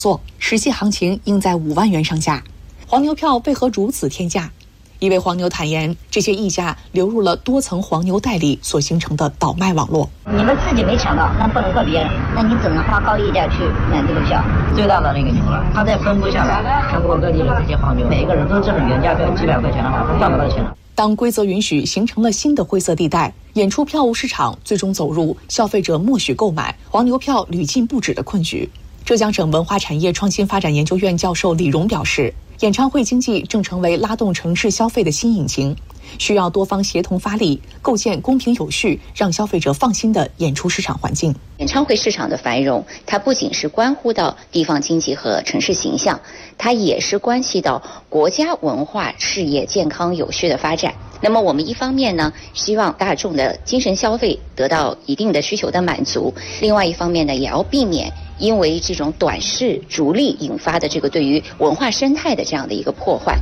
实际行情应在5万元上下。黄牛票为何如此天价？一位黄牛坦言，这些溢价流入了多层黄牛代理所形成的倒卖网络。 你们自己没抢到，那不能怪别人，那你只能花高溢价去买这个票。最大的那个牛了，它再分布下来，全国各地的这些黄牛，每一个人都挣原价票几百块钱的话，他赚不到钱了。 当规则允许，形成了新的灰色地带，演出票务市场最终走入消费者默许购买、黄牛票屡禁不止的困局。浙江省文化产业创新发展研究院教授李荣表示，演唱会经济正成为拉动城市消费的新引擎，需要多方协同发力，构建公平有序、让消费者放心的演出市场环境。 演唱会市场的繁荣，它不仅是关乎到地方经济和城市形象，它也是关系到国家文化事业健康有序的发展。那么我们一方面呢，希望大众的精神消费得到一定的需求的满足；另外一方面呢，也要避免因为这种短视逐利引发的这个对于文化生态的这样的一个破坏。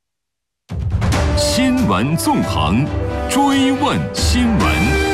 新闻纵横，追问新闻。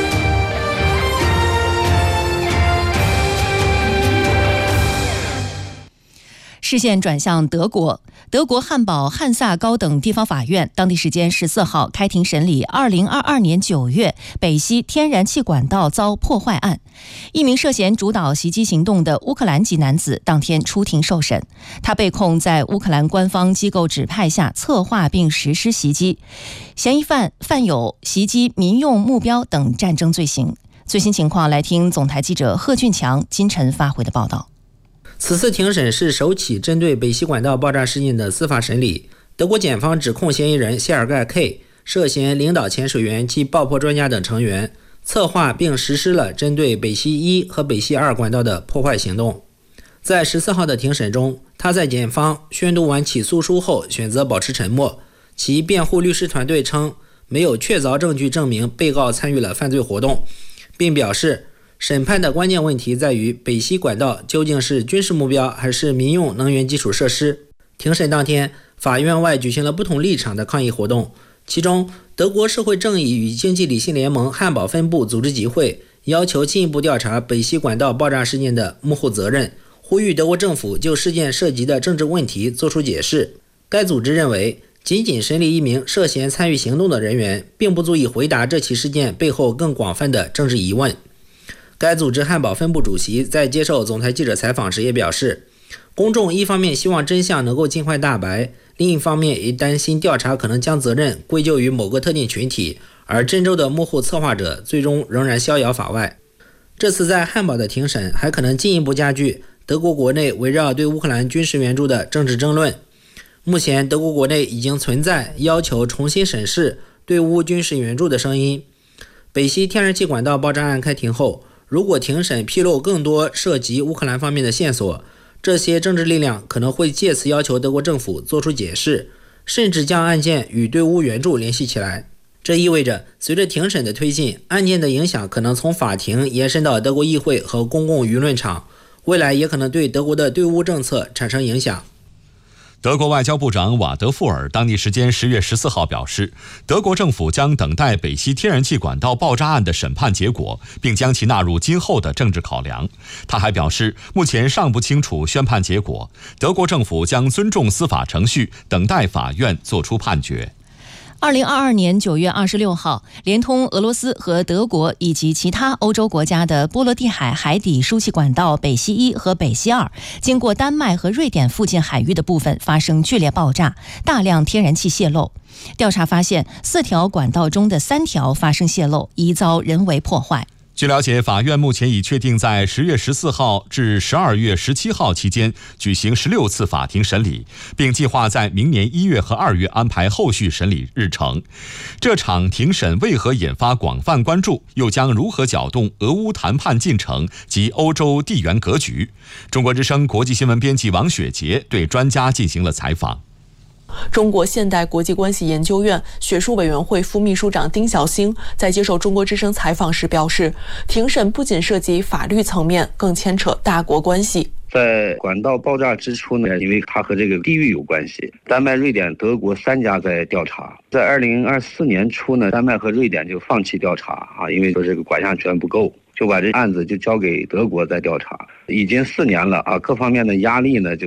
视线转向德国，德国汉堡汉萨高等地方法院当地时间14号开庭审理2022年9月北溪天然气管道遭破坏案。一名涉嫌主导袭击行动的乌克兰籍男子当天出庭受审，他被控在乌克兰官方机构指派下策划并实施袭击，嫌疑犯有袭击民用目标等战争罪行。最新情况来听总台记者贺俊强、金晨发回的报道。 此次庭审是首起针对北溪管道爆炸事件的司法审理。德国检方指控嫌疑人谢尔盖 K 涉嫌领导潜水员及爆破专家等成员，策划并实施了针对北溪1和北溪2管道的破坏行动。在14号的庭审中，他在检方宣读完起诉书后选择保持沉默。其辩护律师团队称，没有确凿证据证明被告参与了犯罪活动，并表示审判的关键问题在于北溪管道究竟是军事目标还是民用能源基础设施。庭审当天，法院外举行了不同立场的抗议活动，其中德国社会正义与经济理性联盟汉堡分部组织集会，要求进一步调查北溪管道爆炸事件的幕后责任，呼吁德国政府就事件涉及的政治问题作出解释。该组织认为，仅仅审理一名涉嫌参与行动的人员，并不足以回答这起事件背后更广泛的政治疑问。该组织汉堡分部主席在接受总台记者采访时也表示，公众一方面希望真相能够尽快大白，另一方面也担心调查可能将责任归咎于某个特定群体，而真正的幕后策划者最终仍然逍遥法外。这次在汉堡的庭审还可能进一步加剧德国国内围绕对乌克兰军事援助的政治争论。目前德国国内已经存在要求重新审视对乌军事援助的声音。北溪天然气管道爆炸案开庭后，如果庭审披露更多涉及乌克兰方面的线索，这些政治力量可能会借此要求德国政府做出解释，甚至将案件与对乌援助联系起来。这意味着随着庭审的推进，案件的影响可能从法庭延伸到德国议会和公共舆论场，未来也可能对德国的对乌政策产生影响。 德国外交部长瓦德富尔当地时间10月14号表示，德国政府将等待北溪天然气管道爆炸案的审判结果，并将其纳入今后的政治考量。他还表示，目前尚不清楚宣判结果，德国政府将尊重司法程序，等待法院作出判决。 2022年9月26号，连通俄罗斯和德国以及其他欧洲国家的波罗的海海底输气管道北溪1和北溪2，经过丹麦和瑞典附近海域的部分发生剧烈爆炸，大量天然气泄漏。调查发现，4条管道中的3条发生泄漏，疑遭人为破坏。 据了解，法院目前已确定在10月14号至12月17号期间举行16次法庭审理，并计划在明年1月和2月安排后续审理日程。这场庭审为何引发广泛关注，又将如何搅动俄乌谈判进程及欧洲地缘格局？中国之声国际新闻编辑王雪杰对专家进行了采访。 中国现代国际关系研究院学术委员会副秘书长丁晓星在接受中国之声采访时表示，庭审不仅涉及法律层面，更牵扯大国关系。 在管道爆炸之初呢，因为它和这个地域有关系，丹麦、瑞典、德国3家在调查。在2024年初呢，丹麦和瑞典就放弃调查因为说这个管辖权不够。 就把这案子就交给德国在调查，已经4年了啊，各方面的压力呢就